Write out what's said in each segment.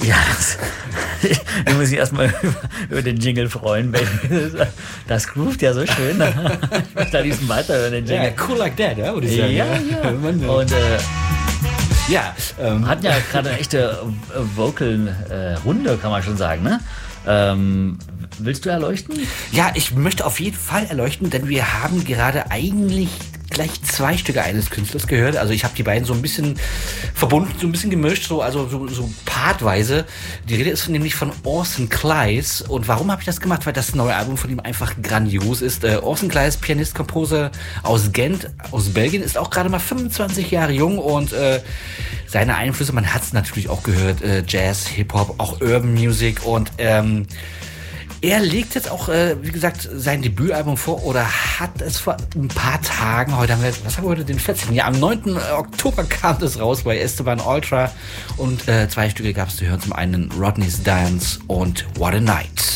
Ja, ich muss mich erstmal über den Jingle freuen, weil das groovt ja so schön. Ich möchte da diesen weiterhören, den Jingle. Ja, cool like that, ja, würde ich sagen. Ja. Und hatten ja gerade eine echte Vocal-Runde, kann man schon sagen, ne? Willst du erleuchten? Ja, ich möchte auf jeden Fall erleuchten, denn wir haben gerade eigentlich gleich 2 Stücke eines Künstlers gehört. Also ich habe die beiden so ein bisschen verbunden, so ein bisschen gemischt, so partweise. Die Rede ist nämlich von Orson Klyes. Und warum habe ich das gemacht? Weil das neue Album von ihm einfach grandios ist. Orson Klyes, Pianist, Komposer aus Gent, aus Belgien, ist auch gerade mal 25 Jahre jung und seine Einflüsse, man hat es natürlich auch gehört, Jazz, Hip-Hop, auch Urban Music und er legt jetzt auch, wie gesagt, sein Debütalbum vor oder hat es vor ein paar Tagen, heute haben wir heute, den 14. Ja, am 9. Oktober kam das raus bei Esteban Ultra und 2 Stücke gab es zu hören, zum einen Rodney's Dance und What a Night.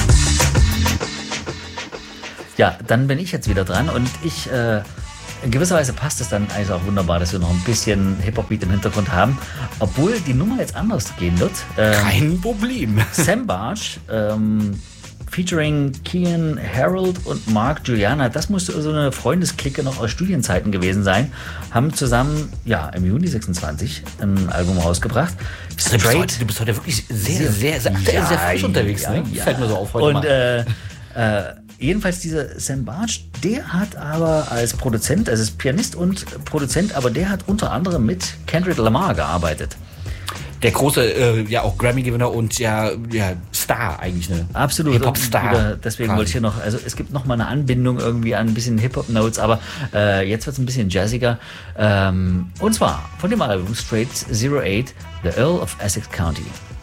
Ja, dann bin ich jetzt wieder dran und ich, in gewisser Weise passt es dann eigentlich auch wunderbar, dass wir noch ein bisschen Hip-Hop-Beat im Hintergrund haben, obwohl die Nummer jetzt anders gehen wird. Kein Problem. Sam Barge, featuring Kian Harold und Mark Juliana, das muss so eine Freundesklicke noch aus Studienzeiten gewesen sein, haben zusammen, ja, im Juni 26 ein Album rausgebracht. Straight. Du bist heute wirklich sehr frisch unterwegs, ne? Ja. Fällt mir so auf heute und jedenfalls dieser Sam Barge, der hat aber als Produzent, also ist Pianist und Produzent, aber der hat unter anderem mit Kendrick Lamar gearbeitet. Der große, auch Grammy-Gewinner und Star eigentlich, ne? Absolut. Hip-Hop-Star. Deswegen wollte ich hier noch, also es gibt noch mal eine Anbindung irgendwie an ein bisschen Hip-Hop-Notes, aber jetzt wird es ein bisschen jazziger. Und zwar von dem Album Straight 08, The Earl of Essex County.